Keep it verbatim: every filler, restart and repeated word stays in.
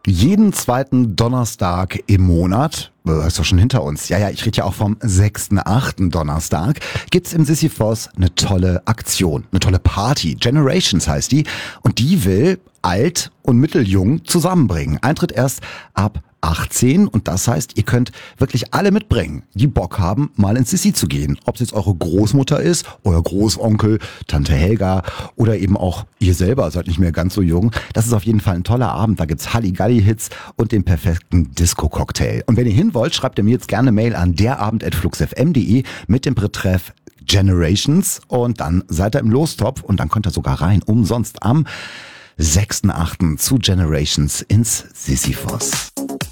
Jeden zweiten Donnerstag im Monat, das ist doch schon hinter uns, ja, ja, ich rede ja auch vom sechsten achten Donnerstag, gibt's im Sisyphos eine tolle Aktion, eine tolle Party. Generations heißt die. Und die will alt und mitteljung zusammenbringen. Eintritt erst ab achtzehn und das heißt, ihr könnt wirklich alle mitbringen, die Bock haben, mal ins Sissi zu gehen. Ob es jetzt eure Großmutter ist, euer Großonkel, Tante Helga oder eben auch ihr selber, seid nicht mehr ganz so jung. Das ist auf jeden Fall ein toller Abend. Da gibt's Halligalli-Hits und den perfekten Disco-Cocktail. Und wenn ihr hin wollt, schreibt ihr mir jetzt gerne Mail an derabend at fluxfm punkt de mit dem Betreff Generations und dann seid ihr im Lostopf und dann könnt ihr sogar rein, umsonst am sechsten achten zu Generations ins Sisyphos.